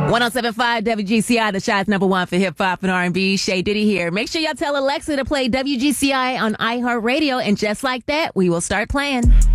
107.5 WGCI, the Shy's number one for hip hop and R&B. Shay Diddy here. Make sure y'all tell Alexa to play WGCI on iHeartRadio, and just like that, we will start playing.